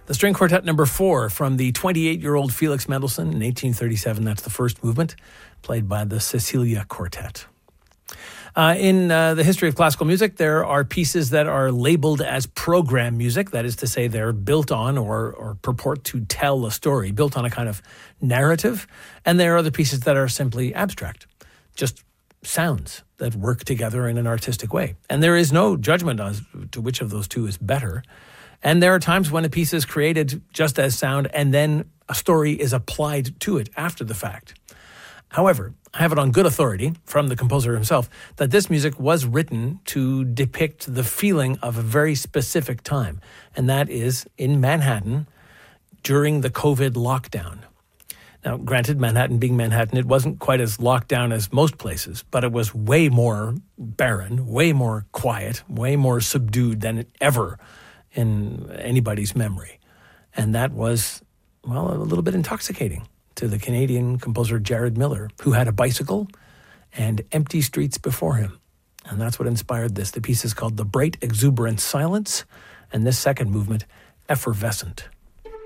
The string quartet number 4 from the 28-year-old Felix Mendelssohn in 1837. That's the first movement, played by the Cecilia Quartet. In the history of classical music, there are pieces that are labeled as program music. That is to say, they're built on or purport to tell a story, built on a kind of narrative. And there are other pieces that are simply abstract, just sounds that work together in an artistic way. And there is no judgment as to which of those two is better. And there are times when a piece is created just as sound and then a story is applied to it after the fact. However, I have it on good authority from the composer himself that this music was written to depict the feeling of a very specific time, and that is in Manhattan during the COVID lockdown. Now, granted, Manhattan being Manhattan, it wasn't quite as locked down as most places, but it was way more barren, way more quiet, way more subdued than ever in anybody's memory. And that was, well, a little bit intoxicating to the Canadian composer Jared Miller, who had a bicycle and empty streets before him. And that's what inspired this. The piece is called The Bright Exuberant Silence, and this second movement, Effervescent.